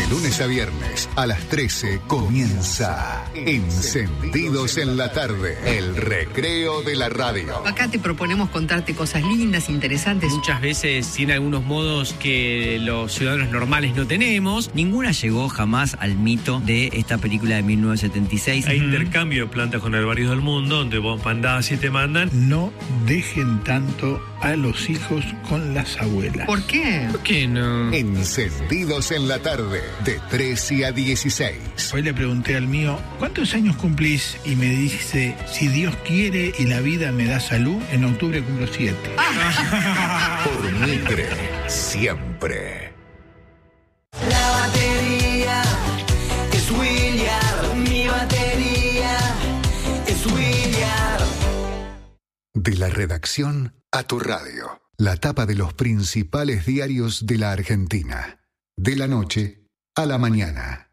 De lunes a viernes a las 13 comienza Encendidos en la Tarde, el recreo de la radio. Acá te proponemos contarte cosas lindas, interesantes. Muchas veces tiene algunos modos que los ciudadanos normales no tenemos. Ninguna llegó jamás al mito de esta película de 1976. Hay intercambio de plantas con herbarios del mundo, donde vos mandás y te mandan. No dejen tanto a los hijos con las abuelas. ¿Por qué? ¿Por qué no? Encendidos en la Tarde, de 13 a 16. Hoy le pregunté al mío, ¿cuántos años cumplís? Y me dice, si Dios quiere y la vida me da salud, en octubre cumplo 7. Por Mitre, siempre. La batería es William, mi batería es William. De la redacción a tu radio. La tapa de los principales diarios de la Argentina. De la noche a la mañana.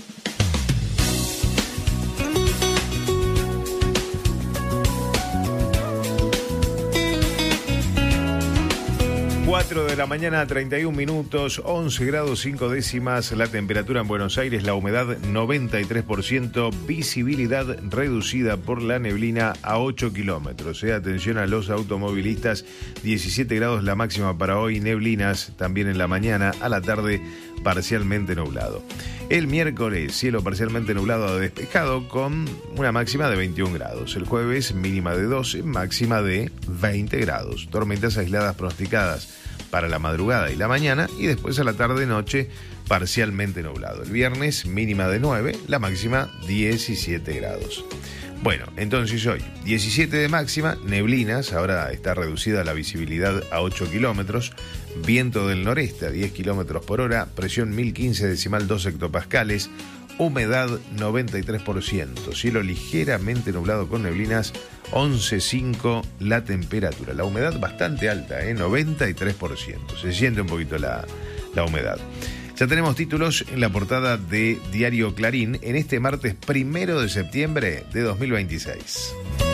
4 de la mañana, 31 minutos, 11 grados 5 décimas, la temperatura en Buenos Aires, la humedad 93%, visibilidad reducida por la neblina a 8 kilómetros. Atención a los automovilistas, 17 grados la máxima para hoy, neblinas también en la mañana, a la tarde parcialmente nublado. El miércoles, cielo parcialmente nublado a despejado con una máxima de 21 grados. El jueves, mínima de 12, máxima de 20 grados. Tormentas aisladas pronosticadas para la madrugada y la mañana, y después a la tarde-noche parcialmente nublado. El viernes, mínima de 9, la máxima 17 grados. Bueno, entonces hoy, 17 de máxima, neblinas, ahora está reducida la visibilidad a 8 kilómetros, viento del noreste a 10 kilómetros por hora, presión 1015,2 hectopascales, humedad 93%, cielo ligeramente nublado con neblinas, 11,5 la temperatura. La humedad bastante alta, 93%, se siente un poquito la humedad. Ya tenemos títulos en la portada de Diario Clarín en este martes 1 de septiembre de 2026.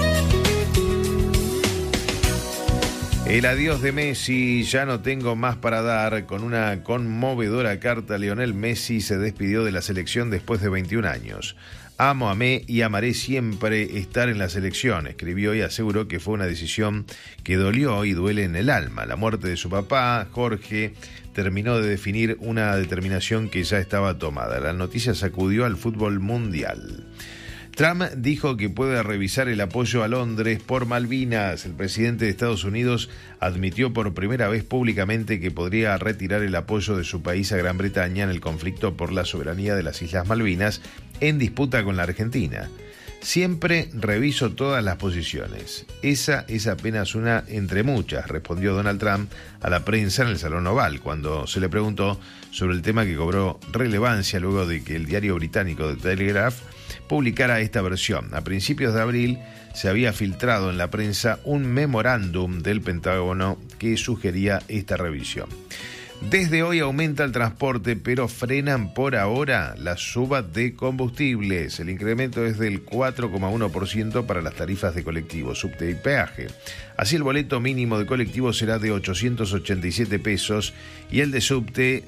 El adiós de Messi, ya no tengo más para dar. Con una conmovedora carta, Lionel Messi se despidió de la selección después de 21 años. Amé y amaré siempre estar en la selección, escribió y aseguró que fue una decisión que dolió y duele en el alma. La muerte de su papá, Jorge, terminó de definir una determinación que ya estaba tomada. La noticia sacudió al fútbol mundial. Trump dijo que puede revisar el apoyo a Londres por Malvinas. El presidente de Estados Unidos admitió por primera vez públicamente que podría retirar el apoyo de su país a Gran Bretaña en el conflicto por la soberanía de las Islas Malvinas en disputa con la Argentina. Siempre reviso todas las posiciones. Esa es apenas una entre muchas, respondió Donald Trump a la prensa en el Salón Oval, cuando se le preguntó sobre el tema que cobró relevancia luego de que el diario británico The Telegraph publicara esta versión. A principios de abril se había filtrado en la prensa un memorándum del Pentágono que sugería esta revisión. Desde hoy aumenta el transporte, pero frenan por ahora la suba de combustibles. El incremento es del 4,1% para las tarifas de colectivo, subte y peaje. Así el boleto mínimo de colectivo será de 887 pesos y el de subte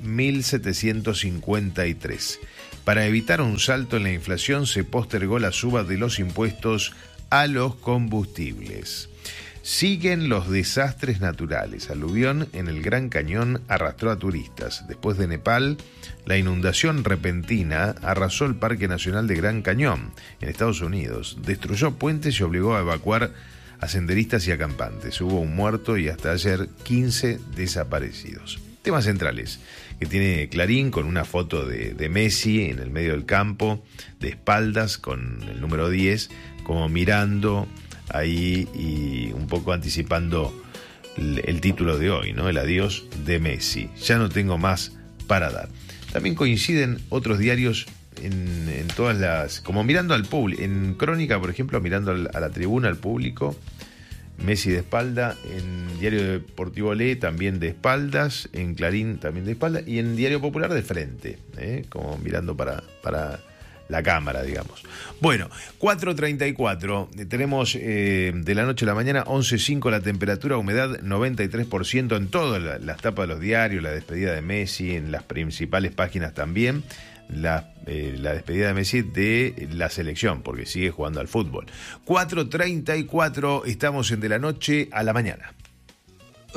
1.753. Para evitar un salto en la inflación se postergó la suba de los impuestos a los combustibles. Siguen los desastres naturales. Aluvión en el Gran Cañón arrastró a turistas. Después de Nepal, la inundación repentina arrasó el Parque Nacional de Gran Cañón, en Estados Unidos. Destruyó puentes y obligó a evacuar a senderistas y acampantes. Hubo un muerto y hasta ayer 15 desaparecidos. Temas centrales que tiene Clarín con una foto de Messi en el medio del campo, de espaldas, con el número 10, como mirando ahí y un poco anticipando el título de hoy, ¿no? El adiós de Messi. Ya no tengo más para dar. También coinciden otros diarios en todas las... como mirando al público. En Crónica, por ejemplo, mirando a la tribuna, al público. Messi de espalda. En Diario Deportivo Le también de espaldas. En Clarín también de espalda. Y en Diario Popular de frente, como mirando para la cámara, digamos. Bueno, 4:34, tenemos de la noche a la mañana, 11:05 la temperatura, humedad 93% en todas las tapas de los diarios, la despedida de Messi, en las principales páginas también, la despedida de Messi de la selección, porque sigue jugando al fútbol. 4:34, estamos en de la noche a la mañana.